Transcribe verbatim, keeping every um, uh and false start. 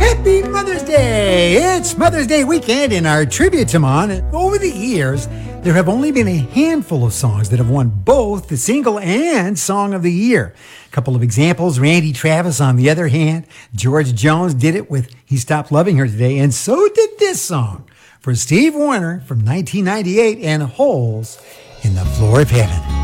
Happy Mother's Day! It's Mother's Day weekend in our tribute to Mom. Over the years, there have only been a handful of songs that have won both the single and song of the year. A couple of examples, Randy Travis on the other hand. George Jones did it with He Stopped Loving Her Today, and so did this song for Steve Wariner from nineteen ninety-eight and Holes in the Floor of Heaven.